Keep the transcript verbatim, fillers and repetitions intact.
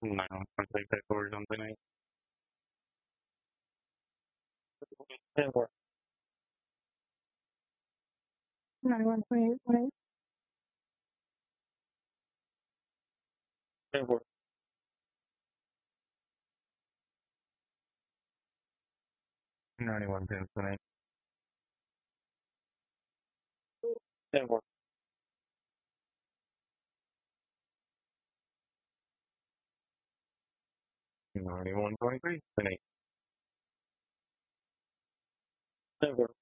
No, like that or something like that. Work. ninety-one point eight point eight. That work. ninety-one point eight. That work. ninety-one point three point eight. That work.